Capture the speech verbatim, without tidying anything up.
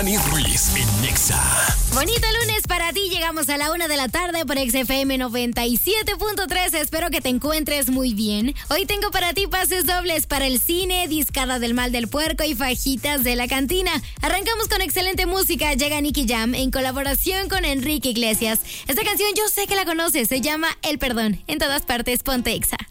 Joni Ruiz en Nexa. Bonito lunes para ti. Llegamos a la una de la tarde por X F M noventa y siete punto tres. Espero que te encuentres muy bien. Hoy tengo para ti pases dobles para el cine, discada del mal del puerco y fajitas de la cantina. Arrancamos con excelente música. Llega Nicky Jam en colaboración con Enrique Iglesias. Esta canción yo sé que la conoces. Se llama El Perdón. En todas partes, ponte Exa.